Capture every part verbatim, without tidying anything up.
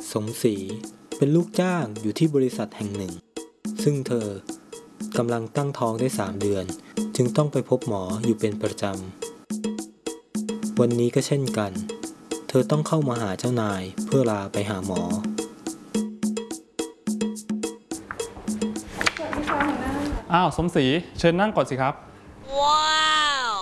สมศรีเป็นลูกจ้างอยู่ที่บริษัทแห่งหนึ่งซึ่งเธอกำลังตั้งท้องได้สามเดือนจึงต้องไปพบหมออยู่เป็นประจำวันนี้ก็เช่นกันเธอต้องเข้ามาหาเจ้านายเพื่อลาไปหาหมออ้าวสมศรีเชิญนั่งก่อนสิครับว้าว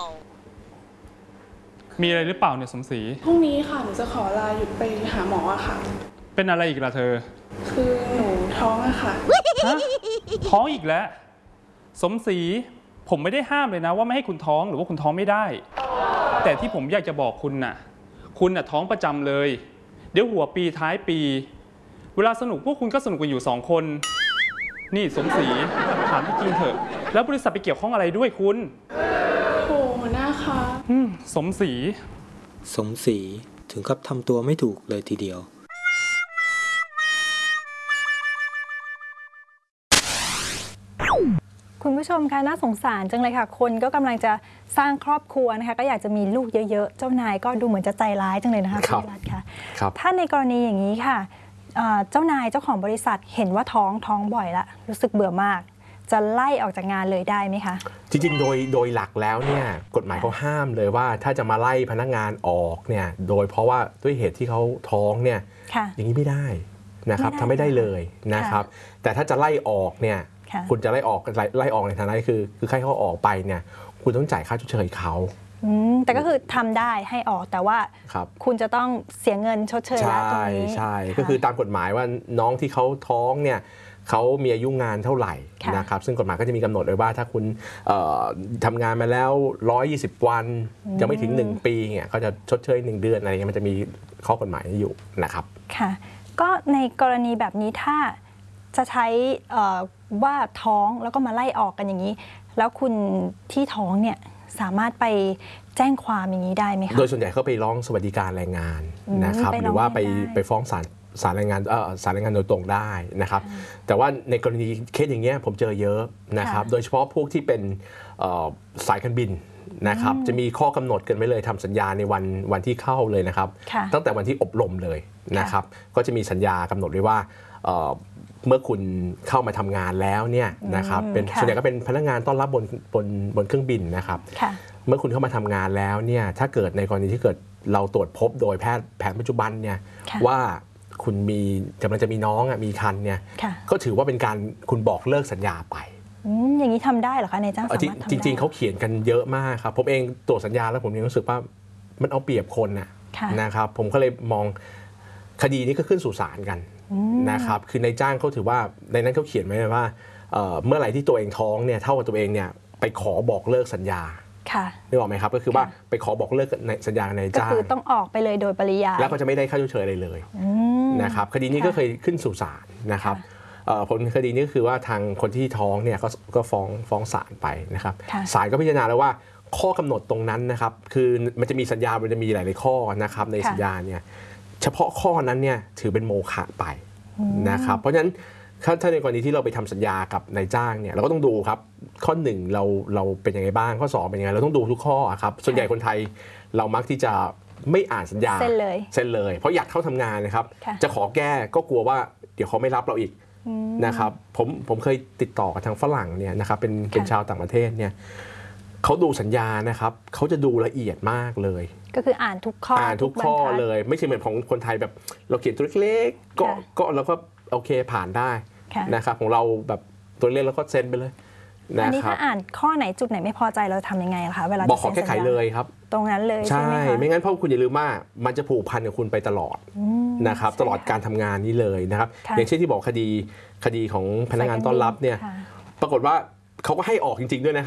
มีอะไรหรือเปล่าเนี่ยสมศรีพรุ่งนี้ค่ะหนูจะขอลาหยุดไปหาหมออะค่ะเป็นอะไรอีกล่ะเธอคือหนูท้องอะค่ะฮะท้องอีกแล้วสมศรีผมไม่ได้ห้ามเลยนะว่าไม่ให้คุณท้องหรือว่าคุณท้องไม่ได้แต่ที่ผมอยากจะบอกคุณน่ะคุณน่ะท้องประจำเลยเดี๋ยวหัวปีท้ายปีเวลาสนุกพวกคุณก็สนุกกันอยู่สองคนนี่สมศรีถามจริงเถอะแล้วบริษัทไปเกี่ยวข้องอะไรด้วยคุณโหหัวหน้าคะสมศรีสมศรีถึงกับทำตัวไม่ถูกเลยทีเดียวคุณผู้ชมคะน่าสงสารจังเลยค่ะคนก็กำลังจะสร้างครอบครัวนะคะก็อยากจะมีลูกเยอะๆเจ้านายก็ดูเหมือนจะใจร้ายจังเลยนะคะพี่รัฐค่ะถ้าในกรณีอย่างนี้ค่ะเจ้านายเจ้าของบริษัทเห็นว่าท้องท้องบ่อยละรู้สึกเบื่อมากจะไล่ออกจากงานเลยได้ไหมคะจริงๆโดยโดยหลักแล้วเนี่ยกฎหมายเขาห้ามเลยว่าถ้าจะมาไล่พนักงานออกเนี่ยโดยเพราะว่าด้วยเหตุที่เขาท้องเนี่ยอย่างนี้ไม่ได้นะครับทำไม่ได้เลยนะครับแต่ถ้าจะไล่ออกเนี่ยคุณจะไล่ออกไล่ออกในฐานะคือคือให้เขาออกไปเนี่ยคุณต้องจ่ายค่าชดเชยเขาแต่ก็คือทำได้ให้ออกแต่ว่าคุณจะต้องเสียเงินชดเชยแล้วตรงนี้ใช่ก็คือตามกฎหมายว่าน้องที่เขาท้องเนี่ยเขามีอายุงานเท่าไหร่นะครับซึ่งกฎหมายก็จะมีกำหนดไว้ว่าถ้าคุณทำงานมาแล้วหนึ่งร้อยยี่สิบวันจะไม่ถึงหนึ่งปีเนี่ยเขาจะชดเชยหนึ่งเดือนอะไรเงี้ยมันจะมีข้อกฎหมายอยู่นะครับค่ะก็ในกรณีแบบนี้ถ้าจะใช้ว่าท้องแล้วก็มาไล่ออกกันอย่างนี้แล้วคุณที่ท้องเนี่ยสามารถไปแจ้งความอย่างนี้ได้ไหมคะโดยส่วนใหญ่เขาไปร้องสวัสดิการแรงงานนะครับหรือว่าไปไปฟ้องศาลศาลแรงงานเออศาลแรงงานโดยตรงได้นะครับแต่ว่าในกรณีเคสอย่างเงี้ยผมเจอเยอะนะครับโดยเฉพาะพวกที่เป็นสายการบินนะครับจะมีข้อกำหนดกันไว้เลยทำสัญญาในวันวันที่เข้าเลยนะครับตั้งแต่วันที่อบรมเลยนะครับก็จะมีสัญญากำหนดไว้ว่าเมื่อคุณเข้ามาทำงานแล้วเนี่ยนะครับเป็นส่วนใหญ่ก็เป็นพนักงานต้อนรับบนบนบนเครื่องบินนะครับเมื่อคุณเข้ามาทำงานแล้วเนี่ยถ้าเกิดในกรณีที่เกิดเราตรวจพบโดยแพทย์แผนปัจจุบันเนี่ยว่าคุณมีกำลังจะมีน้องอ่ะมีคันเนี่ยก็ถือว่าเป็นการคุณบอกเลิกสัญญาไปอย่างนี้ทำได้เหรอคะนายจ้างสามารถทำได้จริงๆเขาเขียนกันเยอะมากครับผมเองตรวจสัญญาแล้วผมยังรู้สึกว่ามันเอาเปรียบคนน่ะนะครับผมก็เลยมองคดีนี้ก็ขึ้นสู่ศาลกันนะครับคือนายจ้างเขาถือว่าในนั้นเขาเขียนไว้ว่าเมื่อไหร่ที่ตัวเองท้องเนี่ยเท่ากับตัวเองเนี่ยไปขอบอกเลิกสัญญานึกออกไหมครับก็คือว่าไปขอบอกเลิกในสัญญาในจ้างก็คือต้องออกไปเลยโดยปริยายแล้วก็จะไม่ได้ค่าชดเชยอะไรเลยนะครับคดีนี้ก็เคยขึ้นสู่ศาลนะครับผลคดีนี้ก็คือว่าทางคนที่ท้องเนี่ยก็ฟ้องฟ้องศาลไปนะครับศาลก็พิจารณาแล้วว่าข้อกำหนดตรงนั้นนะครับคือมันจะมีสัญญามันจะมีหลายๆข้อนะครับในสัญญาเนี่ยเฉพาะข้อนั้นเนี่ยถือเป็นโมฆะไปนะครับเพราะฉะนั้นถ้าในกรณีที่เราไปทำสัญญากับนายจ้างเนี่ยเราก็ต้องดูครับข้อหนึ่งเราเราเป็นยังไงบ้างข้อสองเป็นยังไงเราต้องดูทุกข้อครับส่วนใหญ่คนไทยเรามักที่จะไม่อ่านสัญญาเซ็นเลยเซ็นเลยเพราะอยากเข้าทำงานนะครับจะขอแก้ก็กลัวว่าเดี๋ยวเขาไม่รับเราอีกนะครับผมผมเคยติดต่อกับทางฝรั่งเนี่ยนะครับเป็นเป็นชาวต่างประเทศเนี่ยเขาดูสัญญานะครับเขาจะดูละเอียดมากเลยก็คืออ่านทุกข้ออ่านทุกข้อเลยไม่ใช่เหมือนของคนไทยแบบเราเขียนตัวเล็กๆก็ก็เราก็โอเคผ่านได้นะครับของเราแบบตัวเล็กแล้วก็เซ็นไปเลยอันนี้ถ้าอ่านข้อไหนจุดไหนไม่พอใจเราทำยังไงคะเวลาบอกขอแก้ไขเลยครับตรงนั้นเลยใช่ไม่งั้นเพราะคุณอย่าลืมว่ามันจะผูกพันกับคุณไปตลอดนะครับตลอดการทำงานนี้เลยนะครับอย่างเช่นที่บอกคดีคดีของพนักงานต้อนรับเนี่ยปรากฏว่าเขาก็ให้ออกจริงๆด้วยนะครับ